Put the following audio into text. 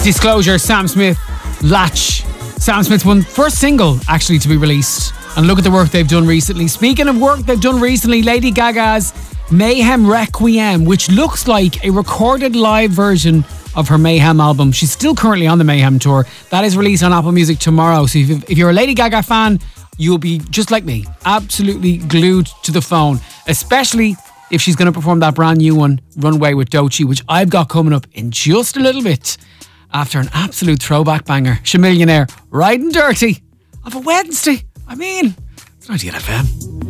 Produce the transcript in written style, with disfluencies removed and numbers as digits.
Disclosure, Sam Smith, Latch. Sam Smith's first single actually to be released. And look at the work they've done recently. Speaking of work they've done recently, Lady Gaga's Mayhem Requiem, which looks like a recorded live version of her Mayhem album. She's still currently on the Mayhem tour. That is released on Apple Music tomorrow. So if you're a Lady Gaga fan, you'll be just like me, absolutely glued to the phone, especially if she's going to perform that brand new one, Runway with Doechii, which I've got coming up in just a little bit after an absolute throwback banger. Shamillionaire, riding dirty of a Wednesday. I mean, it's 98 FM.